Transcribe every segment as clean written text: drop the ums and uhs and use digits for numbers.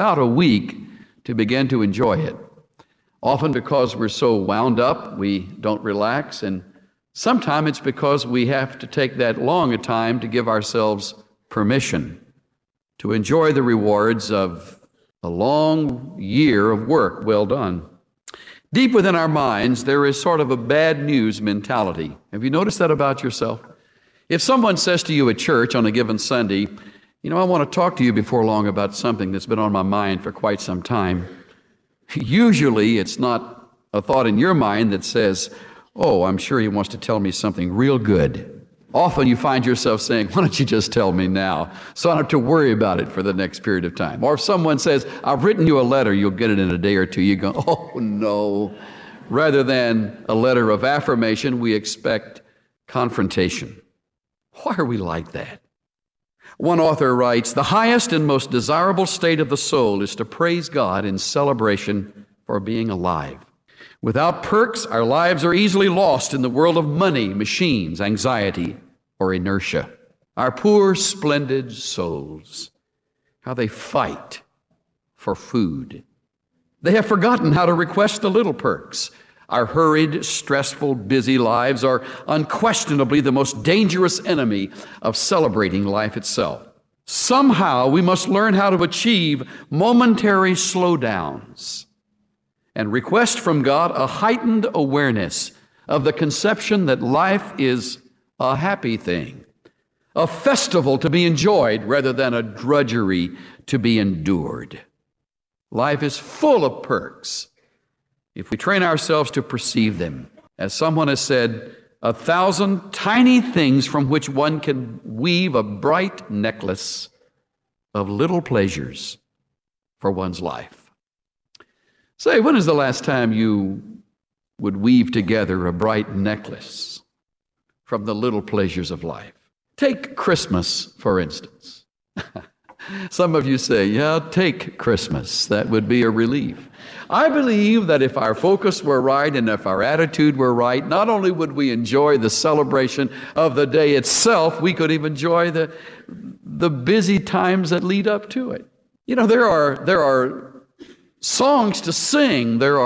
about a week to begin to enjoy it. Often because we're so wound up, we don't relax, and sometimes it's because we have to take that long a time to give ourselves permission to enjoy the rewards of a long year of work well done. Deep within our minds, there is sort of a bad news mentality. Have you noticed that about yourself? If someone says to you at church on a given Sunday, I want to talk to you before long about something that's been on my mind for quite some time, usually it's not a thought in your mind that says, oh, I'm sure he wants to tell me something real good. Often you find yourself saying, why don't you just tell me now so I don't have to worry about it for the next period of time? Or if someone says, I've written you a letter, you'll get it in a day or two, you go, oh no. Rather than a letter of affirmation, we expect confrontation. Why are we like that? One author writes, the highest and most desirable state of the soul is to praise God in celebration for being alive. Without perks, our lives are easily lost in the world of money, machines, anxiety, or inertia. Our poor, splendid souls, how they fight for food. They have forgotten how to request the little perks. Our hurried, stressful, busy lives are unquestionably the most dangerous enemy of celebrating life itself. Somehow we must learn how to achieve momentary slowdowns and request from God a heightened awareness of the conception that life is a happy thing, a festival to be enjoyed rather than a drudgery to be endured. Life is full of perks if we train ourselves to perceive them. As someone has said, 1,000 tiny things from which one can weave a bright necklace of little pleasures for one's life. Say, when is the last time you would weave together a bright necklace from the little pleasures of life? Take Christmas, for instance. Some of you say, yeah, take Christmas. That would be a relief. I believe that if our focus were right and if our attitude were right, not only would we enjoy the celebration of the day itself, we could even enjoy the busy times that lead up to it. There are songs to sing. There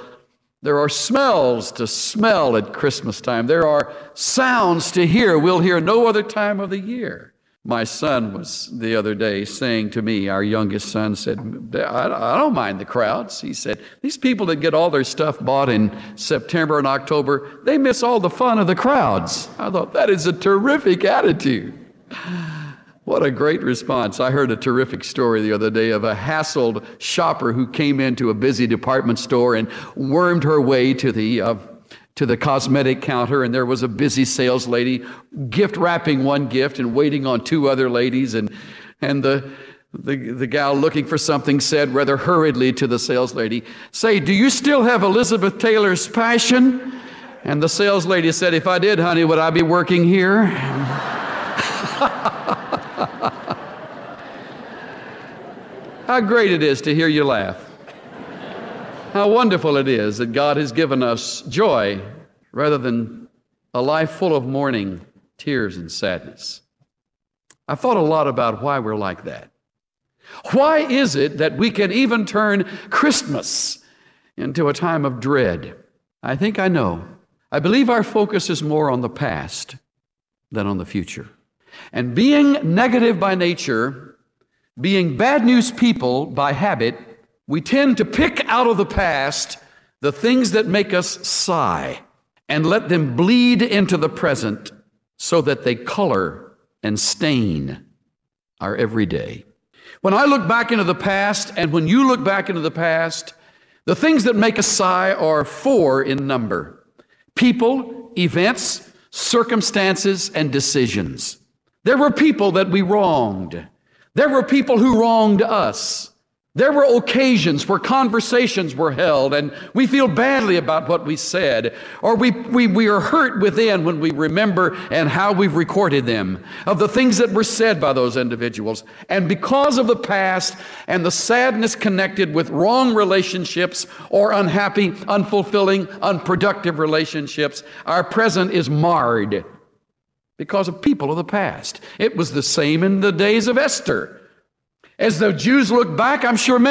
are smells to smell at Christmas time. There are sounds to hear we'll hear no other time of the year. My son was the other day saying to me, our youngest son said, I don't mind the crowds. He said, these people that get all their stuff bought in September and October, they miss all the fun of the crowds. I thought, that is a terrific attitude. What a great response. I heard a terrific story the other day of a hassled shopper who came into a busy department store and wormed her way to the cosmetic counter, and there was a busy sales lady gift wrapping one gift and waiting on two other ladies, and the gal looking for something said rather hurriedly to the sales lady, say, do you still have Elizabeth Taylor's Passion? And the sales lady said, if I did, honey, would I be working here? How great it is to hear you laugh. How wonderful it is that God has given us joy rather than a life full of mourning, tears, and sadness. I've thought a lot about why we're like that. Why is it that we can even turn Christmas into a time of dread? I think I know. I believe our focus is more on the past than on the future. And being negative by nature, being bad news people by habit, we tend to pick out of the past the things that make us sigh and let them bleed into the present so that they color and stain our everyday. When I look back into the past, and when you look back into the past, the things that make us sigh are 4 in number: people, events, circumstances, and decisions. There were people that we wronged. There were people who wronged us. There were occasions where conversations were held and we feel badly about what we said, or we are hurt within when we remember and how we've recorded them, of the things that were said by those individuals. And because of the past and the sadness connected with wrong relationships or unhappy, unfulfilling, unproductive relationships, our present is marred because of people of the past. It was the same in the days of Esther. As the Jews look back, I'm sure many